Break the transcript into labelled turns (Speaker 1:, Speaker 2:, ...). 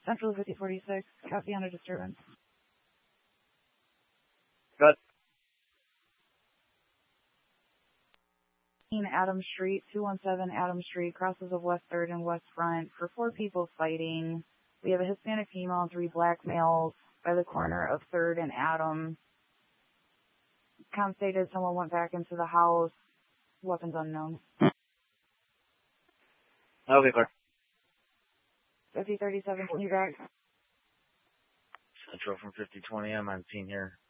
Speaker 1: Central 5046, copy on a disturbance.
Speaker 2: Good.
Speaker 1: Adams Street, 217 Adams Street, crosses of West 3rd and West Front, for 4 people fighting. We have a Hispanic female and 3 black males by the corner of 3rd and Adam. Com stated someone went back into the house, weapons unknown.
Speaker 2: Okay, clear.
Speaker 1: 5037, can you back?
Speaker 2: Central from 5020, I'm on scene here.